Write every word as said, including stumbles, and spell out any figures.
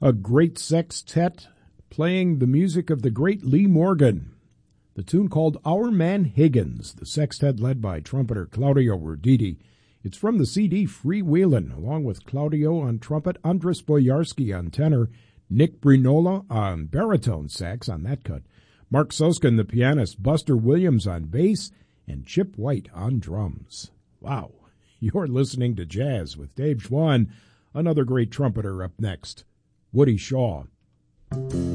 A great sextet playing the music of the great Lee Morgan. The tune called Our Man Higgins, the sextet led by trumpeter Claudio Roditi. It's from the C D Freewheelin', along with Claudio on trumpet, Andres Boyarsky on tenor, Nick Brinola on baritone sax on that cut, Mark Suskin, the pianist, Buster Williams on bass, and Chip White on drums. Wow, you're listening to Jazz with Dave Schwann. Another great trumpeter up next, Woody Shaw.